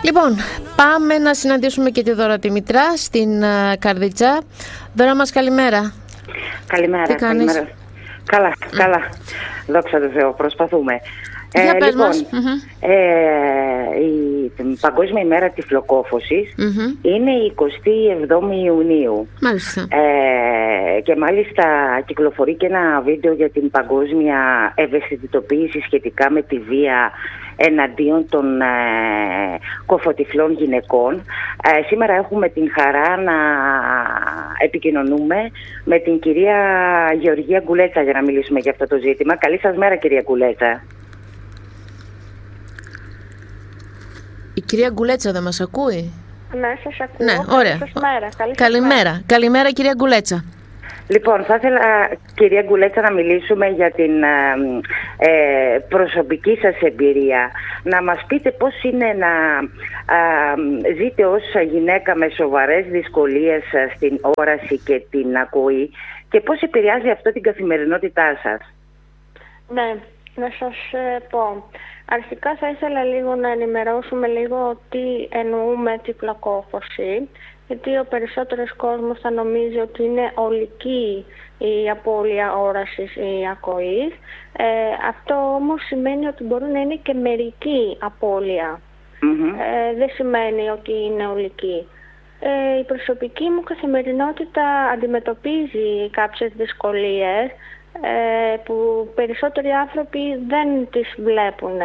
Λοιπόν, πάμε να συναντήσουμε και τη Δώρα τη Μητρά στην Καρδίτσα. Δώρα μας, καλημέρα. Καλημέρα. Τι κάνεις? Καλημέρα. Καλά. Δόξα τω Θεώ, προσπαθούμε. Για πες λοιπόν, μας. η Παγκόσμια ημέρα τυφλοκόφωσης είναι η 27η Ιουνίου. Μάλιστα. Και μάλιστα κυκλοφορεί και ένα βίντεο για την παγκόσμια ευαισθητοποίηση σχετικά με τη βία εναντίον των κοφοτυφλών γυναικών. Σήμερα έχουμε την χαρά να επικοινωνούμε με την κυρία Γεωργία Γκουλέτσα για να μιλήσουμε για αυτό το ζήτημα. Καλή σας μέρα, κυρία Γκουλέτσα. Η κυρία Γκουλέτσα δεν μας ακούει? Ναι, σας ακούω. Ναι, ωραία. Καλημέρα. Καλημέρα, κυρία Γκουλέτσα. Λοιπόν, θα ήθελα, κυρία Γκουλέτσα, να μιλήσουμε για την προσωπική σας εμπειρία. Να μας πείτε πώς είναι να ζείτε ως γυναίκα με σοβαρές δυσκολίες στην όραση και την ακοή και πώς επηρεάζει αυτό την καθημερινότητά σας. Ναι, να σας πω. Αρχικά θα ήθελα λίγο να ενημερώσουμε λίγο τι εννοούμε τυφλοκόφωση, γιατί ο περισσότερος κόσμος θα νομίζει ότι είναι ολική η απώλεια όρασης ή ακοής. Αυτό όμως σημαίνει ότι μπορεί να είναι και μερική απώλεια. Δεν σημαίνει ότι είναι ολική. Η προσωπική μου καθημερινότητα αντιμετωπίζει κάποιες δυσκολίες που περισσότεροι άνθρωποι δεν τις βλέπουν.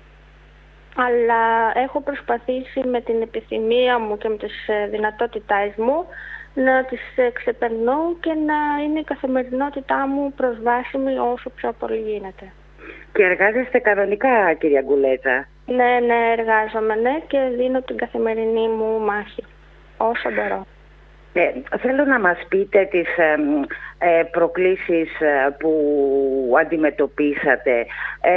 Αλλά έχω προσπαθήσει με την επιθυμία μου και με τις δυνατότητές μου να τις ξεπερνώ και να είναι η καθημερινότητά μου προσβάσιμη όσο πιο πολύ γίνεται. Και εργάζεστε κανονικά, κυρία Γκουλέτσα? Ναι, εργάζομαι, ναι, και δίνω την καθημερινή μου μάχη όσο μπορώ. Θέλω να μας πείτε τις προκλήσεις που αντιμετωπίσατε,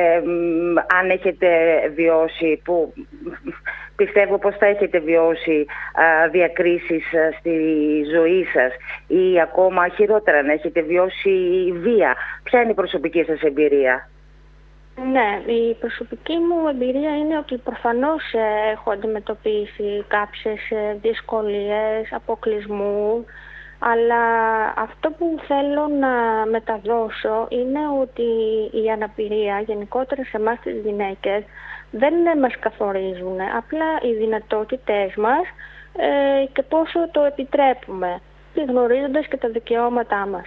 αν έχετε βιώσει, που πιστεύω πως θα έχετε βιώσει διακρίσεις στη ζωή σας ή ακόμα χειρότερα να έχετε βιώσει βία. Ποια είναι η προσωπική σας εμπειρία? Ναι, η προσωπική μου εμπειρία είναι ότι προφανώς έχω αντιμετωπίσει κάποιες δυσκολίες, αποκλεισμού, αλλά αυτό που θέλω να μεταδώσω είναι ότι η αναπηρία γενικότερα σε εμάς τις γυναίκες δεν μας καθορίζουν, απλά οι δυνατότητές μας και πόσο το επιτρέπουμε, γνωρίζοντας και τα δικαιώματά μας.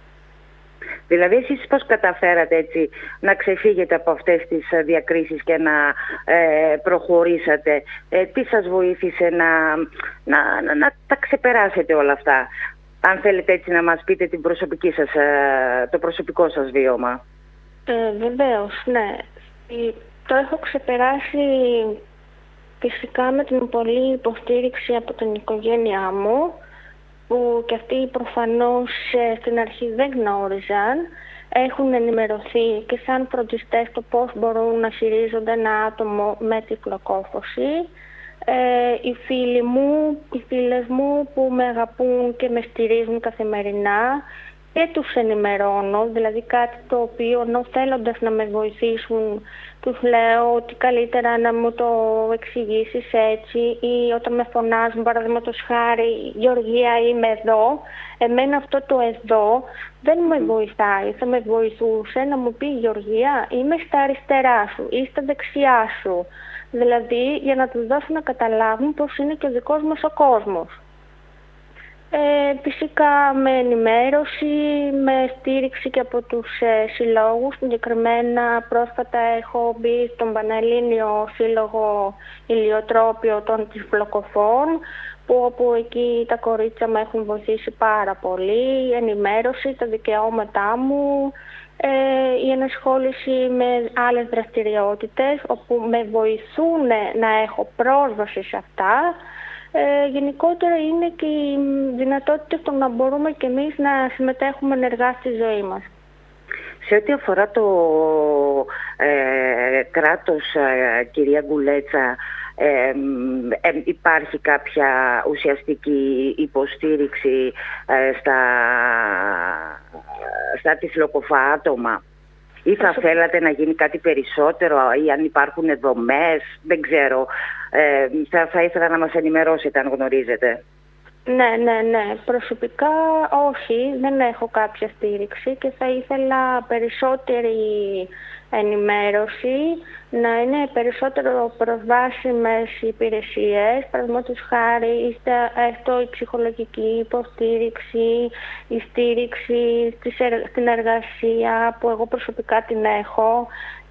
Δηλαδή εσείς πώς καταφέρατε έτσι να ξεφύγετε από αυτές τις διακρίσεις και να προχωρήσατε? Τι σας βοήθησε να τα ξεπεράσετε όλα αυτά? Αν θέλετε έτσι να μας πείτε την προσωπική σας, το προσωπικό σας βίωμα. Βεβαίως, ναι. Το έχω ξεπεράσει φυσικά με την πολλή υποστήριξη από την οικογένειά μου, που και αυτοί προφανώς στην αρχή δεν γνώριζαν, έχουν ενημερωθεί και σαν φροντιστές το πώς μπορούν να χειρίζονται ένα άτομο με τυφλοκόφωση. Οι φίλοι μου, οι φίλες μου που με αγαπούν και με στηρίζουν καθημερινά και τους ενημερώνω, δηλαδή κάτι το οποίο ενώ θέλοντας να με βοηθήσουν τους λέω ότι καλύτερα να μου το εξηγήσεις έτσι, ή όταν με φωνάζουν παραδείγματος χάρη Γεωργία είμαι εδώ, εμένα αυτό το εδώ δεν με βοηθάει. Θα με βοηθούσε να μου πει Γεωργία είμαι στα αριστερά σου ή στα δεξιά σου, δηλαδή για να τους δώσω να καταλάβουν πως είναι και ο δικός μας ο κόσμος. Φυσικά με ενημέρωση, με στήριξη και από τους συλλόγους. Συγκεκριμένα πρόσφατα έχω μπει στον Πανελλήνιο Σύλλογο Ηλιοτρόπιο των Τυφλοκοφών, όπου εκεί τα κορίτσια με έχουν βοηθήσει πάρα πολύ. Η ενημέρωση, τα δικαιώματά μου, η ενασχόληση με άλλες δραστηριότητες, όπου με βοηθούν να έχω πρόσβαση σε αυτά. Γενικότερα είναι και οι δυνατότητες το να μπορούμε και εμείς να συμμετέχουμε ενεργά στη ζωή μας. Σε ό,τι αφορά το κράτος, κυρία Γκουλέτσα, υπάρχει κάποια ουσιαστική υποστήριξη στα τυφλοκοφά άτομα? ή θα θέλατε να γίνει κάτι περισσότερο, ή αν υπάρχουν δομές, δεν ξέρω. Θα ήθελα να μας ενημερώσετε αν γνωρίζετε. Ναι. Προσωπικά όχι, δεν έχω κάποια στήριξη και θα ήθελα περισσότερη ενημέρωση, να είναι περισσότερο προσβάσιμες υπηρεσίες, παραδείγματος χάρη η ψυχολογική υποστήριξη, η στήριξη στην εργασία που εγώ προσωπικά την έχω,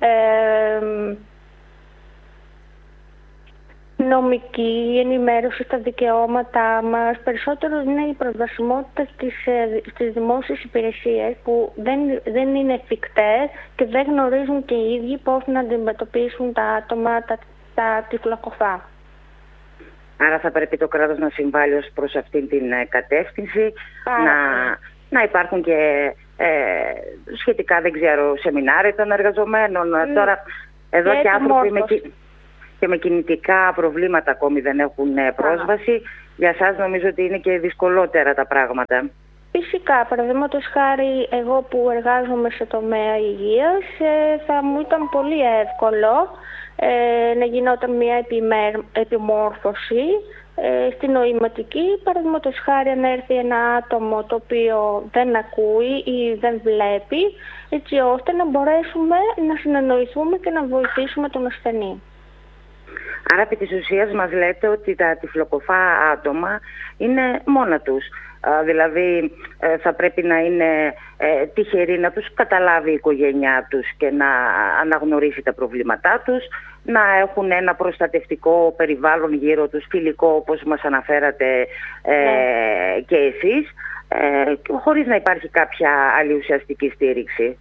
νομική ενημέρωση στα δικαιώματά μας. Περισσότερο είναι η προσβασιμότητα στις δημόσιες υπηρεσίες που δεν είναι εφικτές και δεν γνωρίζουν και οι ίδιοι πώς να αντιμετωπίσουν τα άτομα, τα τυφλοκοφά. Άρα θα πρέπει το κράτος να συμβάλλει ως προς αυτήν την κατεύθυνση, να υπάρχουν και σχετικά, δεν ξέρω, σεμινάρια των εργαζομένων. Τώρα εδώ και άνθρωποι με κινητικά προβλήματα ακόμη δεν έχουν πρόσβαση. Για εσάς νομίζω ότι είναι και δυσκολότερα τα πράγματα. Φυσικά, παραδείγματος χάρη, εγώ που εργάζομαι σε τομέα υγείας, θα μου ήταν πολύ εύκολο να γινόταν μια επιμόρφωση στη νοηματική. Παραδείγματος χάρη, αν έρθει ένα άτομο το οποίο δεν ακούει ή δεν βλέπει, έτσι ώστε να μπορέσουμε να συνεννοηθούμε και να βοηθήσουμε τον ασθενή. Άρα επί της ουσίας μας λέτε ότι τα τυφλοκοφά άτομα είναι μόνα τους. Δηλαδή θα πρέπει να είναι τυχεροί να τους καταλάβει η οικογένειά τους και να αναγνωρίσει τα προβλήματά τους, να έχουν ένα προστατευτικό περιβάλλον γύρω τους, φιλικό όπως μας αναφέρατε και εσείς, χωρίς να υπάρχει κάποια άλλη ουσιαστική στήριξη.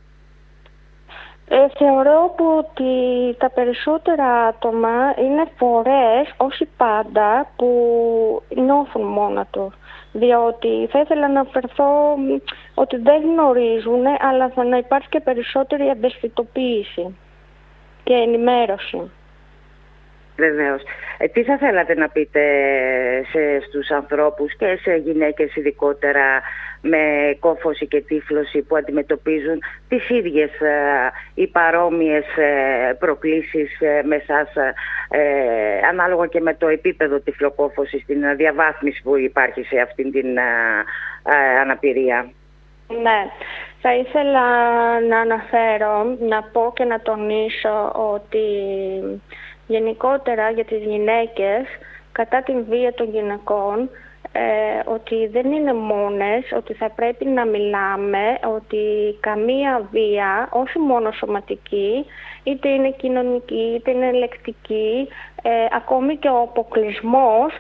Θεωρώ ότι τα περισσότερα άτομα είναι φορές, όχι πάντα, που νιώθουν μόνα τους. Διότι θα ήθελα να αφαιρθώ ότι δεν γνωρίζουν, αλλά θα να υπάρχει και περισσότερη ευαισθητοποίηση και ενημέρωση. Βεβαίως. Τι θα θέλατε να πείτε στους ανθρώπους και σε γυναίκες ειδικότερα με κόφωση και τύφλωση που αντιμετωπίζουν τις ίδιες ή παρόμοιες προκλήσεις με εσάς, ανάλογα και με το επίπεδο τυφλοκόφωσης, την διαβάθμιση που υπάρχει σε αυτήν την αναπηρία? Ναι, θα ήθελα να αναφέρω, να πω και να τονίσω ότι γενικότερα για τις γυναίκες κατά την βία των γυναικών, ότι δεν είναι μόνες, ότι θα πρέπει να μιλάμε, ότι καμία βία, όχι μόνο σωματική, είτε είναι κοινωνική, είτε είναι λεκτική, ακόμη και ο αποκλεισμός,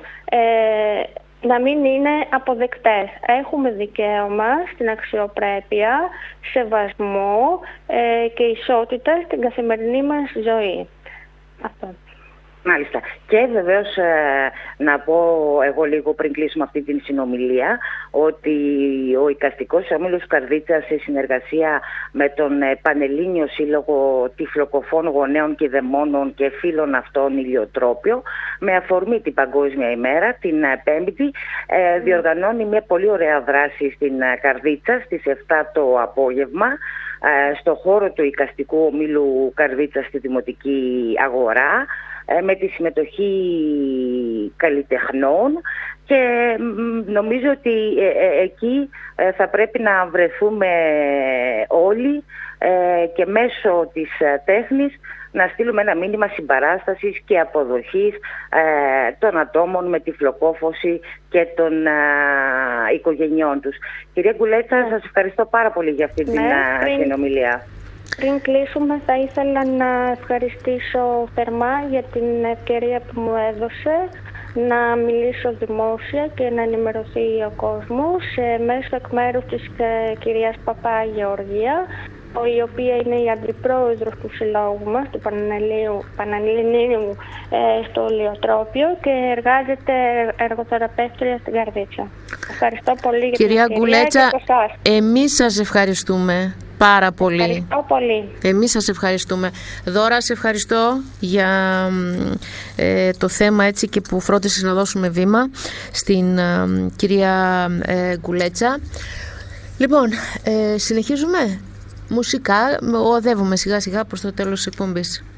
να μην είναι αποδεκτές. Έχουμε δικαίωμα στην αξιοπρέπεια, σεβασμό και ισότητα στην καθημερινή μας ζωή. Αυτό. Μάλιστα. Και βεβαίως να πω εγώ λίγο πριν κλείσουμε αυτή την συνομιλία ότι ο Οικαστικός Όμιλος Καρδίτσας σε συνεργασία με τον Πανελλήνιο Σύλλογο Τυφλοκοφών Γονέων και Δαιμόνων και Φίλων Αυτών Ηλιοτρόπιο, με αφορμή την Παγκόσμια ημέρα, την Πέμπτη, διοργανώνει μια πολύ ωραία δράση στην Καρδίτσα στις 7 το απόγευμα, στο χώρο του Οικαστικού Ομίλου Καρδίτσα στη Δημοτική Αγορά, με τη συμμετοχή καλλιτεχνών, και νομίζω ότι εκεί θα πρέπει να βρεθούμε όλοι και μέσω της τέχνης να στείλουμε ένα μήνυμα συμπαράστασης και αποδοχής των ατόμων με τυφλοκόφωση και των οικογενειών τους. Κυρία Γκουλέτσα, σας ευχαριστώ πάρα πολύ για αυτή την συνομιλία. Πριν κλείσουμε, θα ήθελα να ευχαριστήσω θερμά για την ευκαιρία που μου έδωσε να μιλήσω δημόσια και να ενημερωθεί ο κόσμος μέσω εκ μέρους της κυρίας Παπά Γεωργία, η οποία είναι η αντιπρόεδρος του συλλόγου μας, του Πανελληνίου στο Ηλιοτρόπιο, και εργάζεται εργοθεραπεύτρια στην Καρδίτσα. Ευχαριστώ πολύ για κυρία την ευκαιρία. Γκουλέτσα, εμείς σας ευχαριστούμε πάρα πολύ. Ευχαριστώ πολύ. Εμείς σας ευχαριστούμε. Δώρα, σε ευχαριστώ για το θέμα, έτσι, και που φρόντισες να δώσουμε βήμα στην κυρία Γκουλέτσα. Λοιπόν, συνεχίζουμε μουσικά οδεύουμε σιγά σιγά προς το τέλος της εκπομπής.